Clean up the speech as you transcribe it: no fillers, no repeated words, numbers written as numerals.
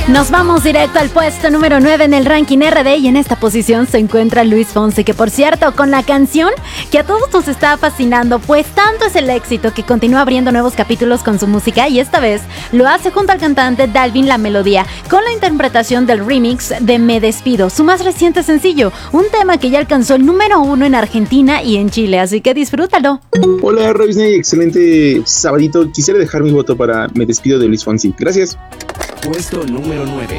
Nos vamos directo al puesto número 9 en el ranking RD y en esta posición se encuentra Luis Fonsi, que por cierto, con la canción que a todos nos está fascinando, pues tanto es el éxito que continúa abriendo nuevos capítulos con su música y esta vez lo hace junto al cantante Dalvin La Melodía con la interpretación del remix de Me Despido, su más reciente sencillo, un tema que ya alcanzó el número 1 en Argentina y en Chile, así que disfrútalo. Hola Ravisney, excelente sabadito. Quisiera dejar mi voto para Me Despido de Luis Fonsi. Gracias. Puesto número 9.